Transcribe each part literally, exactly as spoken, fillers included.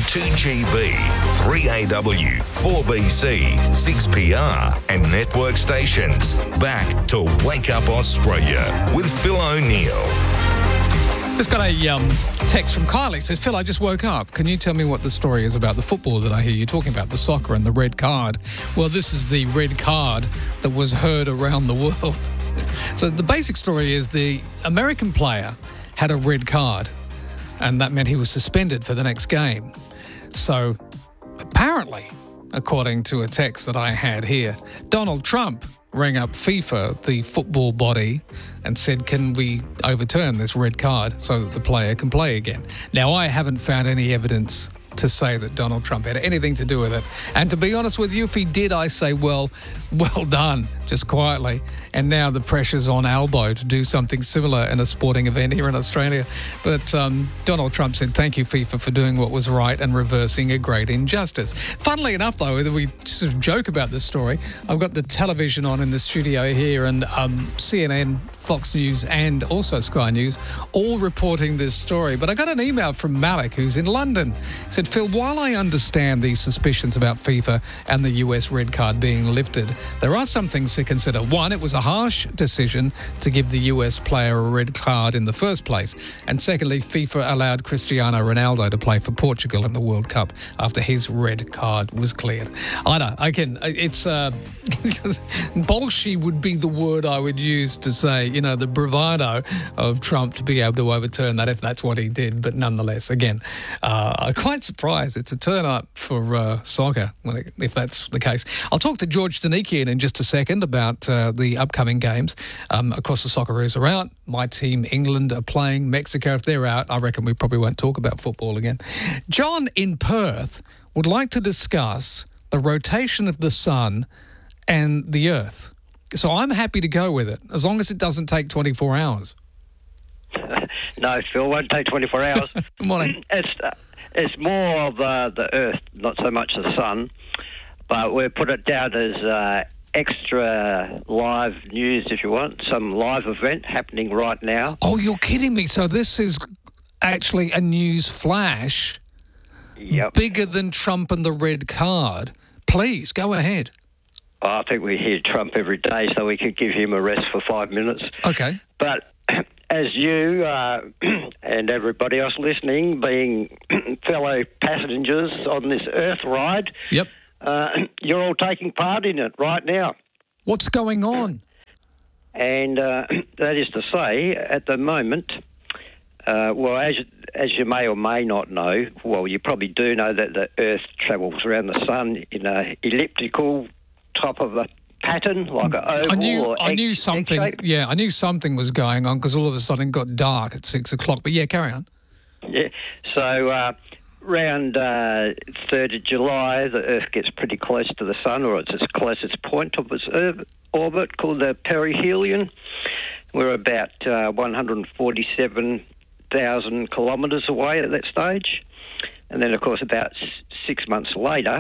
two G B, three A W, four B C, six P R and network stations. Back to Wake Up Australia with Phil O'Neill. Just got a um, text from Kylie. Says, Phil, I just woke up. Can you tell me what the story is about the football that I hear you talking about, the soccer and the red card? Well, this is the red card that was heard around the world. So the basic story is the American player had a red card, and that meant he was suspended for the next game. So apparently, according to a text that I had here, Donald Trump rang up FIFA, the football body, and said, can we overturn this red card so that the player can play again? Now, I haven't found any evidence to say that Donald Trump had anything to do with it. And to be honest with you, if he did, I say, well, well done, just quietly. And now the pressure's on Albo to do something similar in a sporting event here in Australia. But um, Donald Trump said, thank you, FIFA, for doing what was right and reversing a great injustice. Funnily enough, though, we sort of joke about this story. I've got the television on in the studio here, and um, C N N, Fox News and also Sky News all reporting this story. But I got an email from Malik, who's in London. He said, Phil, while I understand these suspicions about FIFA and the U S red card being lifted, there are some things to consider. One, it was a harsh decision to give the U S player a red card in the first place. And secondly, FIFA allowed Cristiano Ronaldo to play for Portugal in the World Cup after his red card was cleared. I know, I can, it's, uh, bolshy would be the word I would use to say, you know, the bravado of Trump to be able to overturn that if that's what he did. But nonetheless, again, uh, I'm quite surprised. It's a turn up for uh, soccer when it, if that's the case. I'll talk to George Danikian in just a second about uh, the upcoming games. Um, of course, the Socceroos are out. My team, England, are playing. Mexico, if they're out, I reckon we probably won't talk about football again. John in Perth would like to discuss the rotation of the sun and the earth. So I'm happy to go with it, as long as it doesn't take twenty-four hours. No, Phil, it won't take twenty-four hours. Good morning. It's, uh, it's more of uh, the earth, not so much the sun, but we'll put it down as uh, extra live news, if you want, some live event happening right now. Oh, you're kidding me. So this is actually a news flash Yep. bigger than Trump and the red card. Please, go ahead. I think we hear Trump every day, so we could give him a rest for five minutes. Okay. But as you uh, and everybody else listening, being fellow passengers on this Earth ride, Yep. uh, you're all taking part in it right now. What's going on? And uh, that is to say, at the moment, uh, well, as as you may or may not know, well, you probably do know that the Earth travels around the sun in a elliptical type of a pattern, like an oval I knew, or I egg, knew something. egg shape. Yeah, I knew something was going on because all of a sudden it got dark at six o'clock. But yeah, carry on. Yeah. So uh, around uh, third of July, the Earth gets pretty close to the sun, or it's its closest point of its orbit, called the perihelion. We're about uh, one hundred forty-seven thousand kilometres away at that stage. And then, of course, about s- six months later,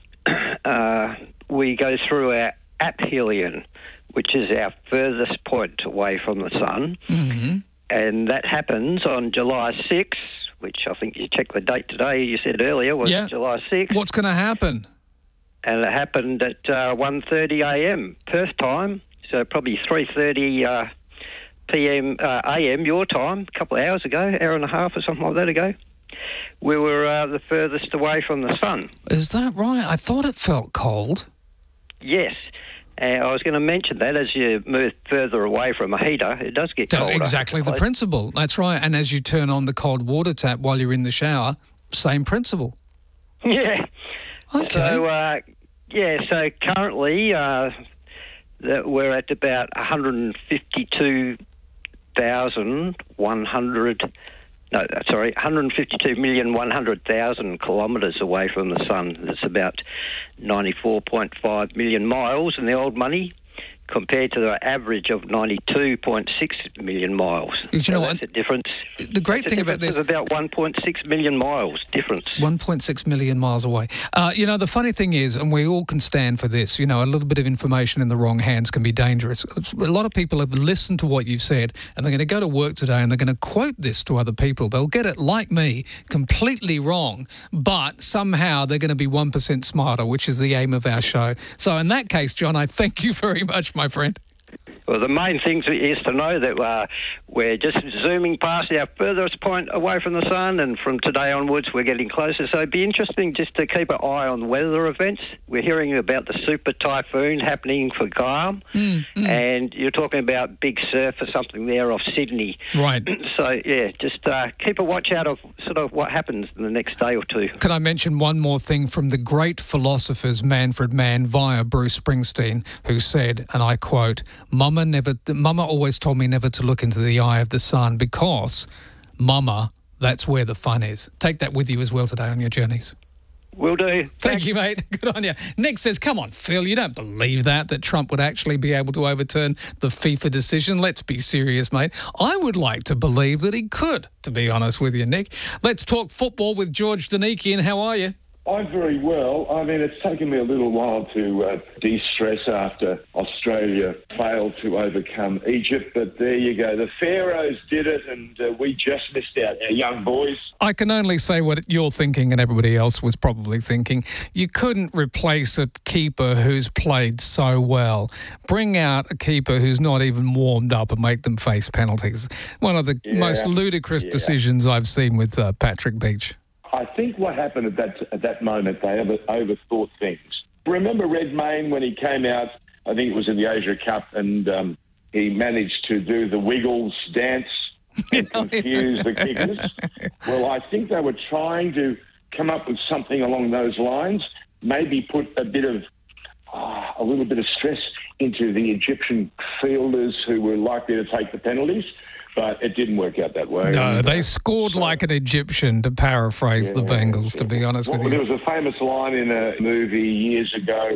uh, we go through our aphelion, which is our furthest point away from the sun. Mm-hmm. And that happens on July sixth, which I think you checked the date today, you said earlier, was Yeah. July sixth. What's going to happen? And it happened at uh, one thirty a.m. Perth time, so probably three thirty uh, p.m. Uh, a m your time, a couple of hours ago, hour and a half or something like that ago. We were uh, the furthest away from the sun. Is that right? I thought it felt cold. Yes. Uh, I was going to mention that as you move further away from a heater, it does get colder. Exactly the principle. That's right. And as you turn on the cold water tap while you're in the shower, same principle. Yeah. Okay. So, uh, yeah, so currently uh, that we're at about one hundred fifty-two thousand one hundred, no, sorry, one hundred fifty-two million one hundred thousand kilometres away from the sun. That's about ninety-four point five million miles in the old money, compared to the average of ninety-two point six million miles. You so know that's what? a difference. The great that's thing a about this is about one point six million miles difference. one point six million miles away. Uh, you know, the funny thing is, and we all can stand for this, you know, a little bit of information in the wrong hands can be dangerous. A lot of people have listened to what you've said, and they're going to go to work today and they're going to quote this to other people. They'll get it, like me, completely wrong, but somehow they're going to be one percent smarter, which is the aim of our show. So in that case, John, I thank you very much, my friend. Well, the main thing is to know that uh, we're just zooming past our furthest point away from the sun, and from today onwards we're getting closer. So it'd be interesting just to keep an eye on weather events. We're hearing about the super typhoon happening for Guam, mm, mm. and you're talking about big surf or something there off Sydney. Right. So, yeah, just uh, keep a watch out of sort of what happens in the next day or two. Can I mention one more thing from the great philosophers Manfred Mann via Bruce Springsteen, who said, and I quote, Mama never, Mama always told me never to look into the eye of the sun because, Mama, that's where the fun is. Take that with you as well today on your journeys. Will do. Thank Thanks. you, mate. Good on you. Nick says, come on, Phil, you don't believe that, that Trump would actually be able to overturn the FIFA decision? Let's be serious, mate. I would like to believe that he could, to be honest with you, Nick. Let's talk football with George Danikian. How are you? I'm very well. I mean, it's taken me a little while to uh, de-stress after Australia failed to overcome Egypt, but there you go. The Pharaohs did it, and uh, we just missed out, our young boys. I can only say what you're thinking and everybody else was probably thinking. You couldn't replace a keeper who's played so well. Bring out a keeper who's not even warmed up and make them face penalties. One of the Yeah, most ludicrous yeah. decisions I've seen with uh, Patrick Beach. I think what happened at that at that moment, they over, overthought things. Remember Redmayne when he came out, I think it was in the Asia Cup, and um, he managed to do the Wiggles dance and confuse the kickers? Well, I think they were trying to come up with something along those lines, maybe put a bit of, uh, a little bit of stress into the Egyptian fielders who were likely to take the penalties. But it didn't work out that way. No, and, they uh, scored so, like an Egyptian, to paraphrase yeah, the Bengals, yeah. to be honest well, with you. There was a famous line in a movie years ago.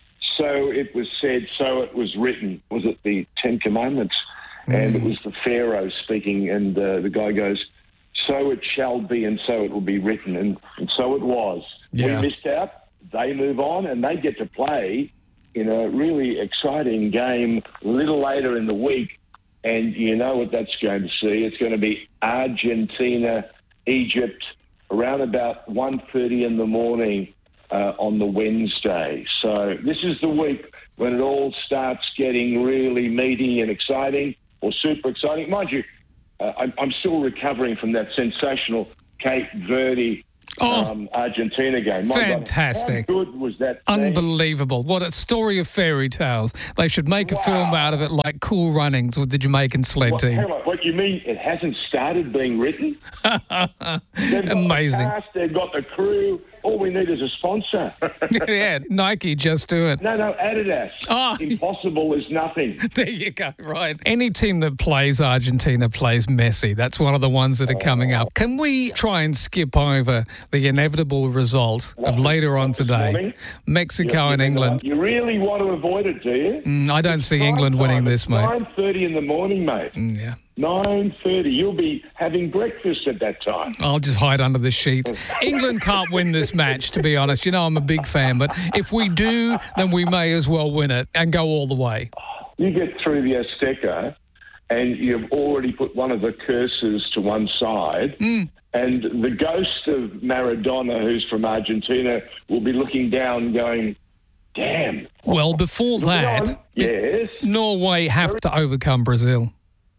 So it was said, so it was written. Was it the Ten Commandments? Mm. And it was the Pharaoh speaking, and uh, the guy goes, so it shall be, and so it will be written. And, and so it was. Yeah. We missed out. They move on, and they get to play in a really exciting game a little later in the week. And you know what that's going to see. It's going to be Argentina, Egypt, around about one thirty in the morning uh, on the Wednesday. So this is the week when it all starts getting really meaty and exciting, or super exciting. Mind you, uh, I'm, I'm still recovering from that sensational Cape Verde Oh, um, Argentina game. My fantastic. God, how good was that team? Unbelievable. What a story of fairy tales. They should make a Wow. film out of it like Cool Runnings with the Jamaican sled What, team. hang on, what you mean it hasn't started being written? They've got Amazing. the cast, they've got the crew. All we need is a sponsor. Yeah, Nike, just do it. no, no, Adidas. Oh. Impossible is nothing. There you go, right. Any team that plays Argentina plays Messi. That's one of the ones that are coming up. Can we try and skip over the inevitable result of later on this today? morning? Mexico and England. You really want to avoid it, do you? Mm, I don't see England winning this, mate. nine thirty in the morning, mate. Mm, yeah. nine thirty. You'll be having breakfast at that time. I'll just hide under the sheets. England can't win this match, to be honest. You know, I'm a big fan, but if we do, then we may as well win it and go all the way. You get through the Azteca and you've already put one of the curses to one side, Mm. and the ghost of Maradona, who's from Argentina, will be looking down going, damn. Well, before that, on. Yes, Norway have to overcome Brazil.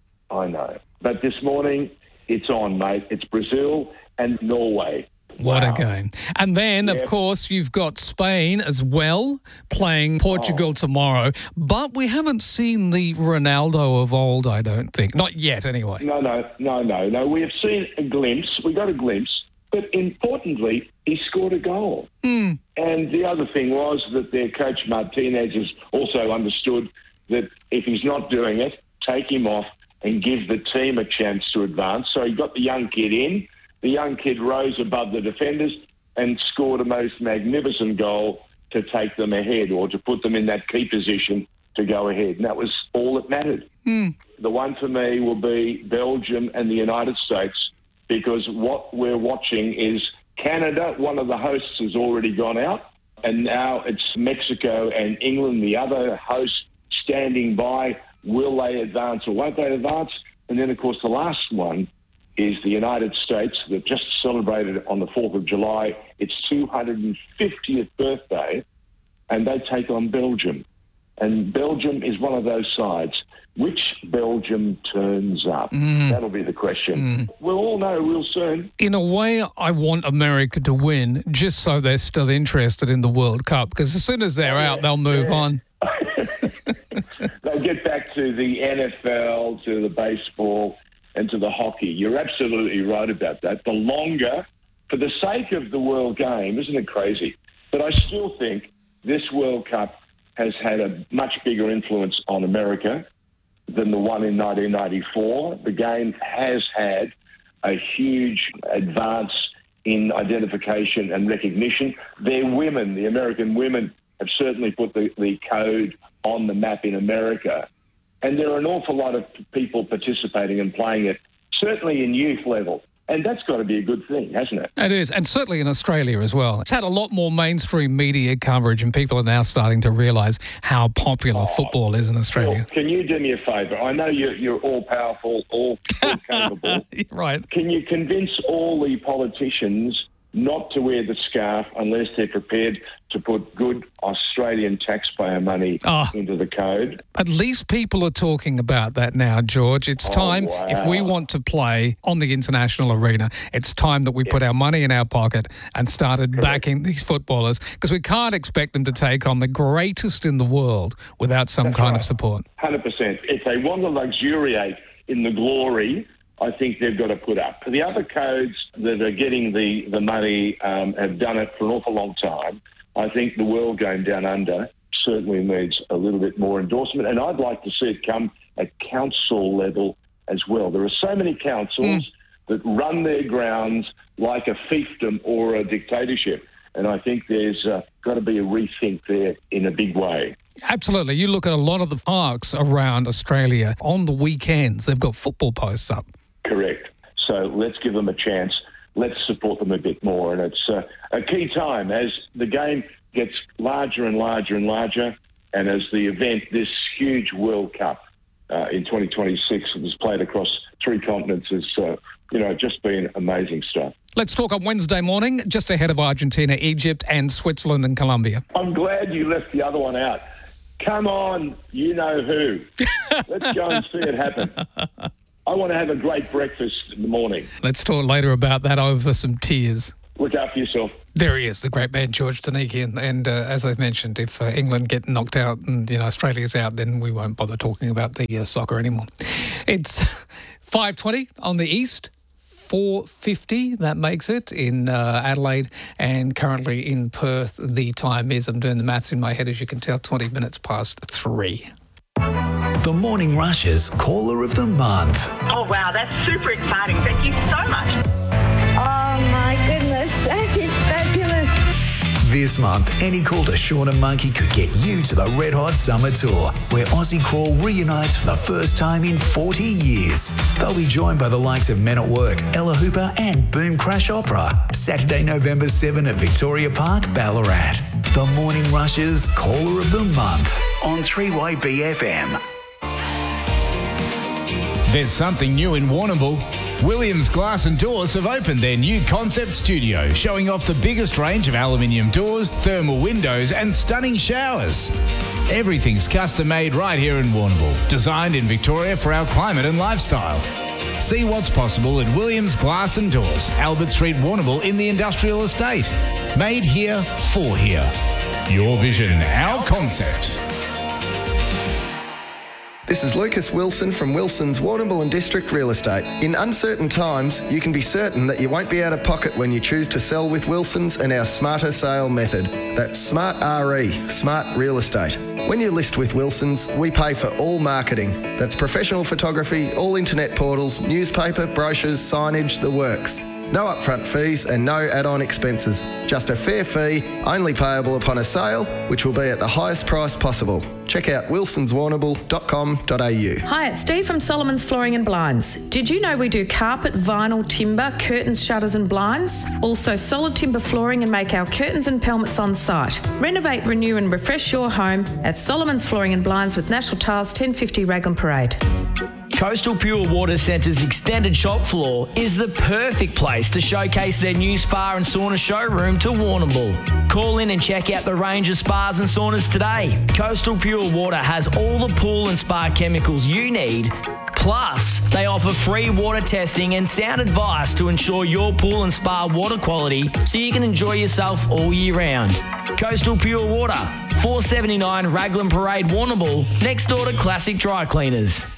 I know. But this morning, it's on, mate. It's Brazil and Norway. What Wow. a game. And then, of Yep. course, you've got Spain as well, playing Portugal tomorrow. But we haven't seen the Ronaldo of old, I don't think. Not yet, anyway. No, no, no, no, no. We have seen a glimpse. We got a glimpse. But importantly, he scored a goal. Mm. And the other thing was that their coach Martinez has also understood that if he's not doing it, take him off and give the team a chance to advance. So he got the young kid in. The young kid rose above the defenders and scored a most magnificent goal to take them ahead, or to put them in that key position to go ahead, and that was all that mattered. Mm. The one for me will be Belgium and the United States, because what we're watching is Canada, one of the hosts, has already gone out, and now it's Mexico and England, the other host, standing by. Will they advance or won't they advance? And then, of course, the last one is the United States that just celebrated on the fourth of July its two hundred fiftieth birthday, and they take on Belgium. And Belgium is one of those sides. Which Belgium turns up? Mm. That'll be the question. Mm. We'll all know real soon. In a way, I want America to win just so they're still interested in the World Cup, because as soon as they're oh, yeah, out, they'll move yeah. on. They'll get back to the N F L, to the baseball, and to the hockey. You're absolutely right about that. The longer, for the sake of the World Game, isn't it crazy? But I still think this World Cup has had a much bigger influence on America than the one in nineteen ninety-four. The game has had a huge advance in identification and recognition. Their women, the American women, have certainly put the, the code on the map in America. And there are an awful lot of people participating and playing it, certainly in youth level. And that's got to be a good thing, hasn't it? It is, and certainly in Australia as well. It's had a lot more mainstream media coverage, and people are now starting to realise how popular oh, football is in Australia. Well, can you do me a favour? I know you're, you're all-powerful, all, all capable. Right. Can you convince all the politicians not to wear the scarf unless they're prepared to put good Australian taxpayer money oh, into the code? At least people are talking about that now, George. It's time, oh, wow. if we want to play on the international arena, it's time that we yeah. put our money in our pocket and started Correct. backing these footballers, because we can't expect them to take on the greatest in the world without some That's kind right. of support. one hundred percent. If they want to luxuriate in the glory, I think they've got to put up. The other codes that are getting the, the money um, have done it for an awful long time. I think the World Game Down Under certainly needs a little bit more endorsement, and I'd like to see it come at council level as well. There are so many councils mm. that run their grounds like a fiefdom or a dictatorship, and I think there's uh, got to be a rethink there in a big way. Absolutely. You look at a lot of the parks around Australia, on the weekends, they've got football posts up. Correct. So let's give them a chance. Let's support them a bit more. And it's uh, a key time as the game gets larger and larger and larger, and as the event, this huge World Cup uh, in twenty twenty-six that was played across three continents, has uh, you know, just been amazing stuff. Let's talk on Wednesday morning, just ahead of Argentina, Egypt, and Switzerland and Colombia. I'm glad you left the other one out. Come on, you know who. Let's go and see it happen. I want to have a great breakfast in the morning. Let's talk later about that over some tears. Look after yourself. There he is, the great man, George Tanikian. And uh, as I mentioned, if uh, England get knocked out and you know Australia's out, then we won't bother talking about the uh, soccer anymore. It's five twenty on the east. four fifty, that makes it, in uh, Adelaide, and currently in Perth, the time is, I'm doing the maths in my head, as you can tell, twenty minutes past three. The Morning Rush's Caller of the Month. Oh, wow, that's super exciting. Thank you so much. Oh, my goodness, that is fabulous. This month, any call to Shaun and Monkey could get you to the Red Hot Summer Tour, where Aussie Crawl reunites for the first time in forty years. They'll be joined by the likes of Men at Work, Ella Hooper and Boom Crash Opera. Saturday, November seventh at Victoria Park, Ballarat. The Morning Rush's Caller of the Month on three Y B F M. There's something new in Warrnambool. Williams Glass and Doors have opened their new concept studio, showing off the biggest range of aluminium doors, thermal windows and stunning showers. Everything's custom made right here in Warrnambool, designed in Victoria for our climate and lifestyle. See what's possible at Williams Glass and Doors, Albert Street, Warrnambool in the Industrial Estate. Made here for here. Your vision, our concept. This is Lucas Wilson from Wilson's Warrnambool and District Real Estate. In uncertain times, you can be certain that you won't be out of pocket when you choose to sell with Wilson's and our Smarter Sale method. That's Smart R E, Smart Real Estate. When you list with Wilson's, we pay for all marketing. That's professional photography, all internet portals, newspaper, brochures, signage, the works. No upfront fees and no add-on expenses. Just a fair fee, only payable upon a sale, which will be at the highest price possible. Check out wilsons warrnambool dot com dot a u. Hi, it's Steve from Solomon's Flooring and Blinds. Did you know we do carpet, vinyl, timber, curtains, shutters and blinds? Also solid timber flooring and make our curtains and pelmets on site. Renovate, renew and refresh your home at Solomon's Flooring and Blinds with National Tiles ten fifty Raglan Parade. Coastal Pure Water Centre's extended shop floor is the perfect place to showcase their new spa and sauna showroom to Warrnambool. Call in and check out the range of spas and saunas today. Coastal Pure Water has all the pool and spa chemicals you need. Plus, they offer free water testing and sound advice to ensure your pool and spa water quality so you can enjoy yourself all year round. Coastal Pure Water, four seventy-nine Raglan Parade, Warrnambool, next door to Classic Dry Cleaners.